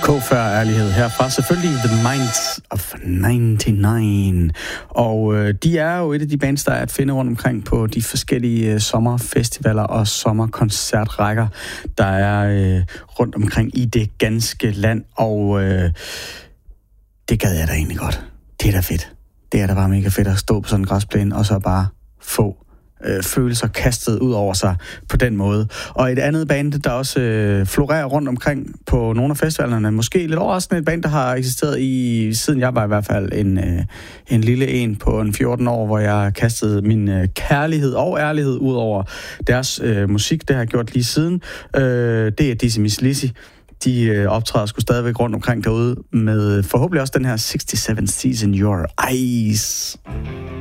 K før ærlighed herfra. Selvfølgelig The Minds of 99. Og de er jo et af de bands, der er at finde rundt omkring på de forskellige sommerfestivaler og sommerkoncertrækker, der er rundt omkring i det ganske land. Og det gad jeg da egentlig godt. Det er da fedt. Det er da bare mega fedt at stå på sådan en græsplæne og så bare få følelser kastet ud over sig på den måde. Og et andet band, der også florerer rundt omkring på nogle af festivalerne, måske lidt overraskende et band, der har eksisteret siden jeg var i hvert fald en lille en på en 14 år, hvor jeg kastede min kærlighed og ærlighed ud over deres musik. Det har jeg gjort lige siden. Det er Dizzy Miss Lizzy. De optræder sgu stadigvæk rundt omkring derude med forhåbentlig også den her 67 Season Your Eyes.